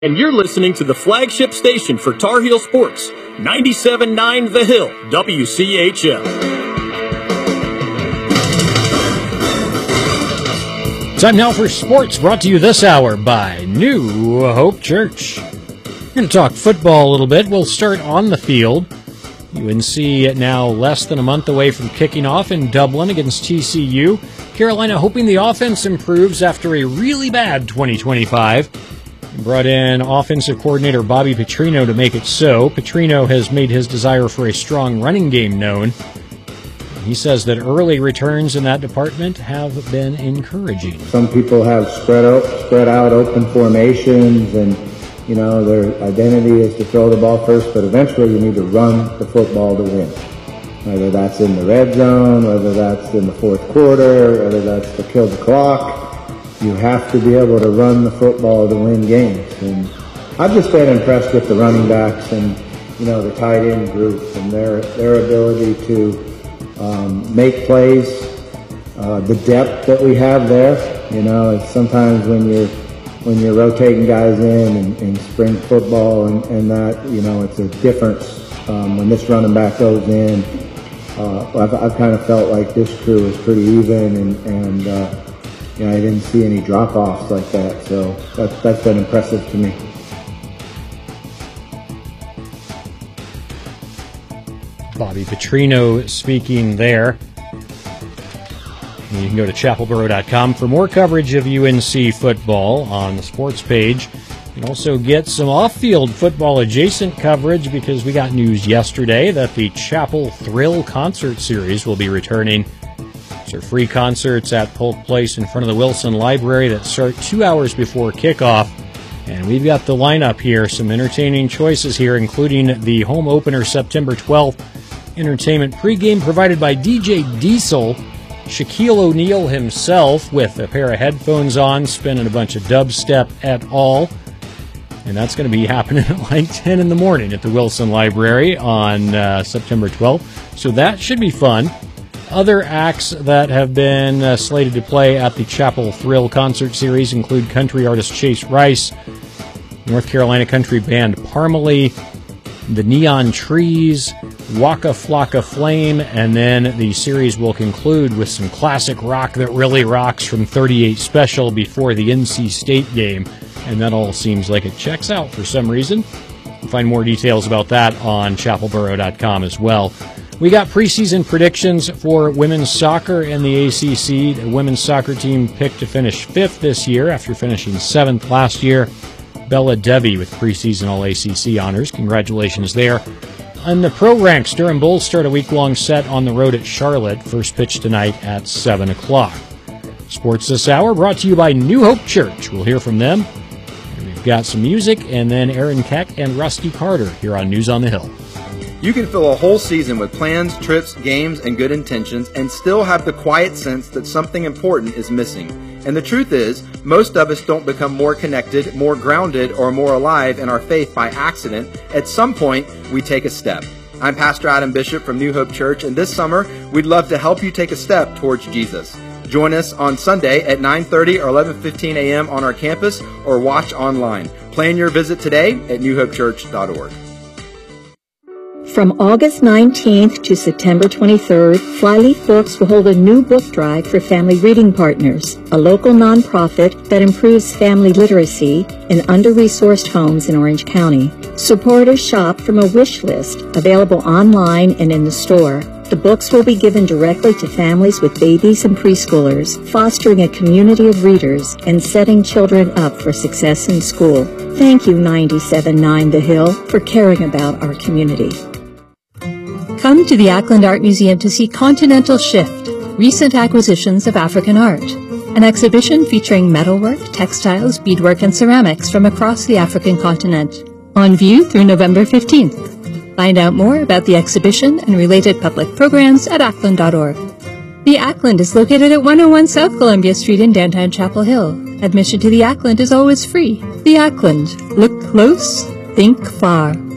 And you're listening to the flagship station for Tar Heel Sports, 97.9 The Hill, WCHL. Time now for sports, brought to you this hour by New Hope Church. We're going to talk football a little bit. We'll start on the field. UNC now less than a month away from kicking off in Dublin against TCU. Carolina hoping the offense improves after a really bad 2025. Brought in offensive coordinator Bobby Petrino to make it so. Petrino has made his desire for a strong running game known. He says that early returns in that department have been encouraging. Some people have spread out open formations, and their identity is to throw the ball first, but eventually you need to run the football to win. Whether that's in the red zone, whether that's in the fourth quarter, whether that's to kill the clock. You have to be able to run the football to win games. And I've just been impressed with the running backs and, the tight end group and their ability to make plays, the depth that we have there. It's sometimes when you're rotating guys in spring football and that, it's a difference when this running back goes in. I've kind of felt like this crew is pretty even and I didn't see any drop-offs like that, so that's been impressive to me. Bobby Petrino speaking there. And you can go to chapelboro.com for more coverage of UNC football on the sports page. You can also get some off-field football-adjacent coverage because we got news yesterday that the Chapel Thrill Concert Series will be returning. These are free concerts at Polk Place in front of the Wilson Library that start 2 hours before kickoff. And we've got the lineup here, some entertaining choices here, including the home opener September 12th. Entertainment pregame provided by DJ Diesel, Shaquille O'Neal himself with a pair of headphones on, spinning a bunch of dubstep et al. And that's going to be happening at like 10 in the morning at the Wilson Library on September 12th. So that should be fun. Other acts that have been slated to play at the Chapel Thrill Concert Series include country artist Chase Rice, North Carolina country band Parmalee, the Neon Trees, Waka Flocka Flame, and then the series will conclude with some classic rock that really rocks from 38 Special before the NC State game. And that all seems like it checks out for some reason. You can find more details about that on chapelboro.com as well. We got preseason predictions for women's soccer in the ACC. The women's soccer team picked to finish 5th this year after finishing 7th last year. Bella Devi with preseason All-ACC honors. Congratulations there. On the pro ranks, Durham Bulls start a week-long set on the road at Charlotte. First pitch tonight at 7 o'clock. Sports this hour brought to you by New Hope Church. We'll hear from them. And we've got some music, and then Aaron Keck and Rusty Carter here on News on the Hill. You can fill a whole season with plans, trips, games, and good intentions and still have the quiet sense that something important is missing. And the truth is, most of us don't become more connected, more grounded, or more alive in our faith by accident. At some point, we take a step. I'm Pastor Adam Bishop from New Hope Church, and this summer, we'd love to help you take a step towards Jesus. Join us on Sunday at 9:30 or 11:15 a.m. on our campus or watch online. Plan your visit today at newhopechurch.org. From August 19th to September 23rd, Flyleaf Books will hold a new book drive for Family Reading Partners, a local nonprofit that improves family literacy in under-resourced homes in Orange County. Supporters shop from a wish list available online and in the store. The books will be given directly to families with babies and preschoolers, fostering a community of readers and setting children up for success in school. Thank you, 97.9 The Hill, for caring about our community. Come to the Ackland Art Museum to see Continental Shift, Recent Acquisitions of African Art, an exhibition featuring metalwork, textiles, beadwork, and ceramics from across the African continent. On view through November 15th. Find out more about the exhibition and related public programs at ackland.org. The Ackland is located at 101 South Columbia Street in downtown Chapel Hill. Admission to the Ackland is always free. The Ackland. Look close, think far.